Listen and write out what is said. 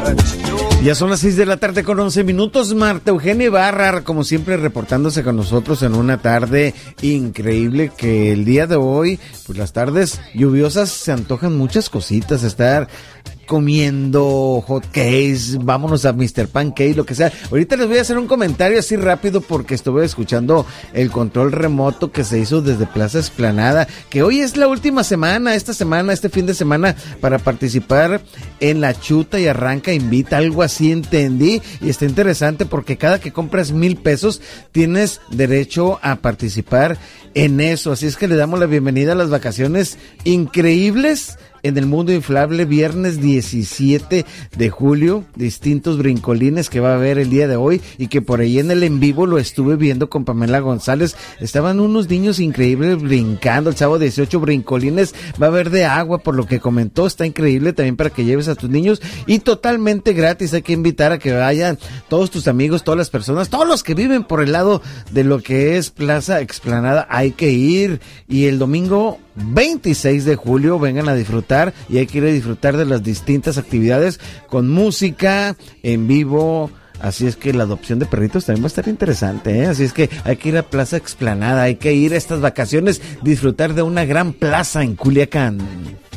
Ya son las 6 de la tarde con 11 minutos. Marta Eugenia Ibarra, como siempre, reportándose con nosotros en una tarde increíble, que el día de hoy, pues las tardes lluviosas se antojan muchas cositas, estar comiendo hot cakes, vámonos a Mr. Pancake, lo que sea. Ahorita les voy a hacer un comentario así rápido porque estuve escuchando el control remoto que se hizo desde Plaza Explanada, que hoy es la última semana, este fin de semana, para participar en la Chuta y Arranca Invita, algo así entendí, y está interesante porque cada que compras 1,000 pesos tienes derecho a participar en eso, así es que le damos la bienvenida a las vacaciones increíbles en el mundo inflable, viernes 17 de julio, distintos brincolines que va a haber el día de hoy, y que por ahí en el en vivo lo estuve viendo con Pamela González. Estaban unos niños increíbles brincando, el sábado 18 brincolines, va a haber de agua por lo que comentó, está increíble también para que lleves a tus niños, y totalmente gratis. Hay que invitar a que vayan todos tus amigos, todas las personas, todos los que viven por el lado de lo que es Plaza Explanada, hay que ir. Y el domingo 26 de julio vengan a disfrutar, y hay que ir a disfrutar de las distintas actividades con música en vivo. Así es que la adopción de perritos también va a estar interesante, ¿eh? Así es que hay que ir a Plaza Explanada, hay que ir a estas vacaciones, disfrutar de una gran plaza en Culiacán.